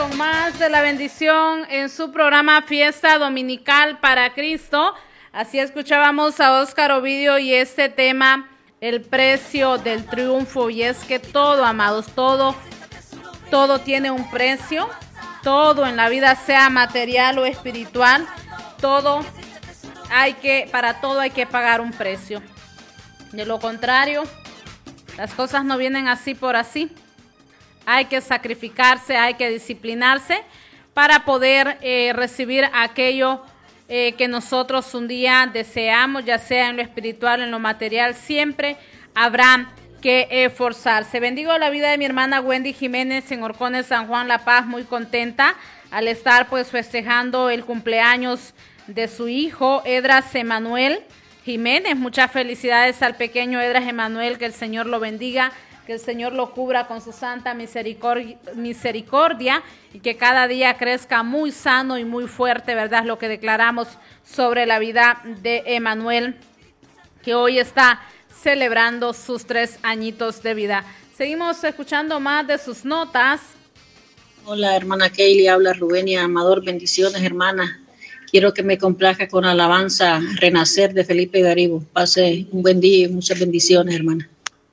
con más de la bendición en su programa Fiesta Dominical para Cristo. Así escuchábamos a Óscar Ovidio y este tema, el precio del triunfo. Y es que todo, amados, todo tiene un precio. Todo en la vida, sea material o espiritual, para todo hay que pagar un precio. De lo contrario, las cosas no vienen así por así. Hay que sacrificarse, hay que disciplinarse para poder recibir aquello que nosotros un día deseamos, ya sea en lo espiritual, en lo material. Siempre habrá que esforzarse. Bendigo la vida de mi hermana Wendy Jiménez en Horcones, San Juan, La Paz, muy contenta al estar pues festejando el cumpleaños de su hijo Edras Emanuel Jiménez. Muchas felicidades al pequeño Edras Emanuel, que el Señor lo bendiga, que el Señor lo cubra con su santa misericordia y que cada día crezca muy sano y muy fuerte, ¿verdad? Es lo que declaramos sobre la vida de Emanuel, que hoy está celebrando sus 3 añitos de vida. Seguimos escuchando más de sus notas. Hola, hermana Kaylee, habla Rubenia Amador. Bendiciones, hermana. Quiero que me complazca con alabanza Renacer de Felipe Garibo. Pase un buen día y muchas bendiciones, hermana.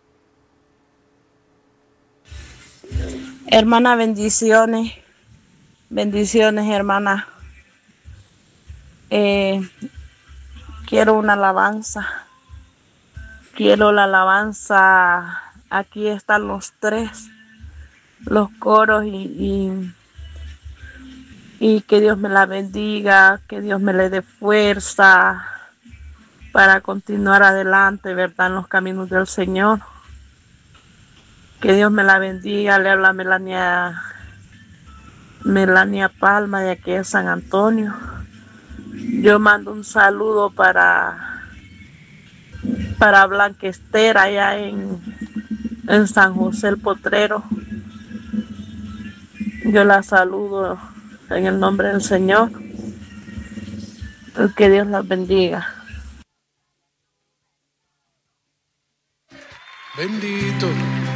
Hermana, bendiciones. Bendiciones, hermana. Quiero una alabanza. Quiero la alabanza. Aquí están los 3, los coros y que Dios me la bendiga, que Dios me le dé fuerza para continuar adelante, ¿verdad? En los caminos del Señor. Que Dios me la bendiga. Le habla Melania Palma de aquí de San Antonio. Yo mando un saludo para Blanca Esther allá en San José el Potrero. Yo la saludo en el nombre del Señor. Que Dios las bendiga. Bendito